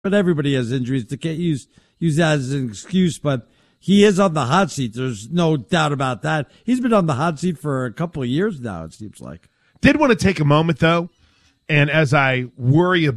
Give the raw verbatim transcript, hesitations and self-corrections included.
but everybody has injuries. To can't use use that as an excuse, but he is on the hot seat. There's no doubt about that. He's been on the hot seat for a couple of years now, it seems like. Did want to take a moment, though, and as I worry about